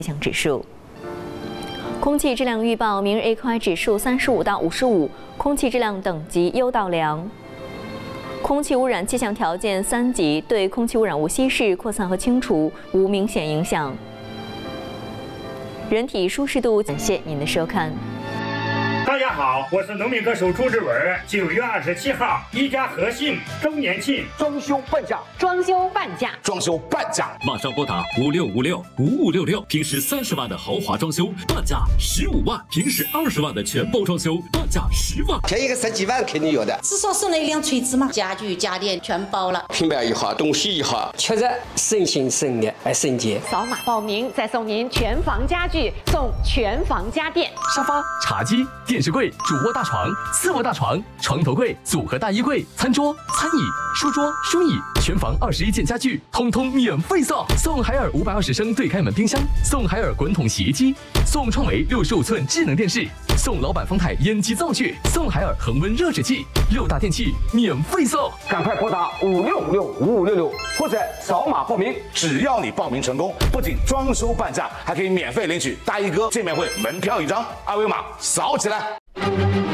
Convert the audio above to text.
气象指数。空气质量预报：明日 AQI 指数35到55，空气质量等级优到良。空气污染气象条件3级，对空气污染物稀释、扩散和清除无明显影响。人体舒适度，感谢您的收看。 大家好，我是农民歌手朱志文。9月27号，一家和信周年庆装修半价， 装修半价， 装修半价！ 马上拨打56565566，平时30万的豪华装修，半价15万；平时20万的全包装修，半价10万。 便宜个10几万肯定有的。 至少送了一辆锤子嘛，家具家电全包了， 平板也好，东西也好， 确实省心省力还省钱。 扫码报名再送您全房家具，送全房家电， 沙发、茶几、电视柜、主卧大床、次卧大床、床头柜、组合大衣柜、餐桌、餐椅、书桌、书椅，全房21件家具，通通免费送。送海尔520升对开门冰箱，送海尔滚筒洗衣机，送创维65寸智能电视，送老板方太烟机灶具，送海尔恒温热水器，6大电器免费送。 赶快拨打56565566，或者扫码报名。只要你报名成功，不仅装修半价，还可以免费领取大衣哥见面会门票1张，二维码扫起来。